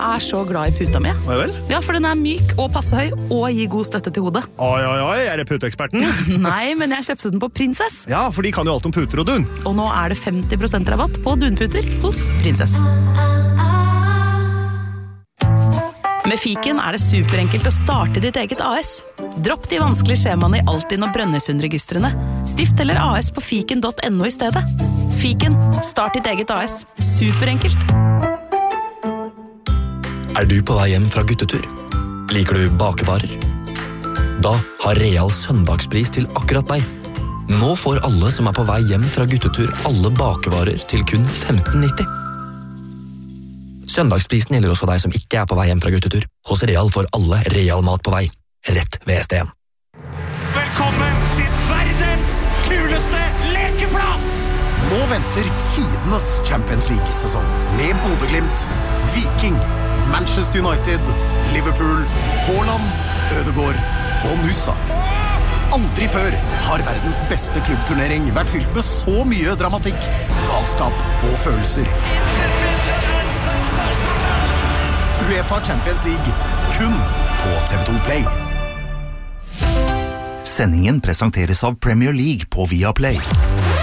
så glad i puta mi. Hva vel? Ja, for den myk og passehøy og gir god støtte til hodet. Oi, det puteeksperten? Nei, men jeg kjøpte den på Princess. Ja, for de kan jo alt om puter og dun. Og nå det 50% rabatt på dunputer hos Princess. Med Fiken det superenkelt å starte ditt eget AS. Dropp de vanskelige skjemaene i Altinn og Brønnøysundregistrene. Stift eller AS på fiken.no i stedet. Fiken, start ditt eget AS. Superenkelt. Du på vei hjem fra guttetur? Liker du bakevarer? Da har Real søndagspris til akkurat deg. Nå får alle som på vei hjem fra guttetur alle bakevarer til kun 15,90. Søndagsprisen gjelder også deg som ikke på vei hjem fra guttetur. Hos Real får alle Real mat på vei. Rett ved STN. Velkommen til verdens kuleste lekeplass! Nå venter tidenes Champions League-sesong med Bodø/Glimt, Viking, Manchester United, Liverpool, Haaland, Ødegaard og Nusa. Aldri før har verdens beste klubbturnering vært fylt med så mye dramatikk, galskap og følelser. UEFA Champions League, kun på TV2 Play. Sendingen presenteres av Premier League på Viaplay.